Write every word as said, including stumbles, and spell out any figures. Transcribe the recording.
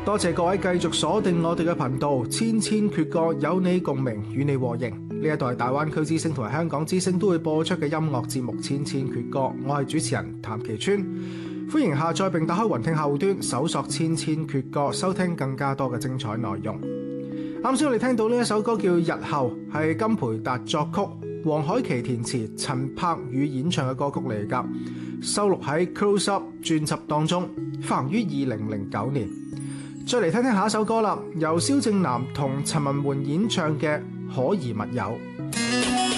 多謝各位繼續鎖定我哋嘅頻道，千千闕歌，有你共鳴，與你和應。呢一度係大灣區之聲同埋香港之聲都會播出嘅音樂節目《千千闕歌》，我係主持人譚其川。歡迎下載並打開雲聽客戶端，搜索《千千闕歌》，收聽更加多嘅精彩內容。啱先我哋聽到呢一首歌叫《日後》，係金培達作曲，黃凱琪填詞，陳柏宇演唱嘅歌曲嚟㗎，收錄喺《Close Up》專輯當中，發行於二零零九年。再嚟聽聽下一首歌啦，由蕭正楠同陳文媛演唱嘅《可疑密友》。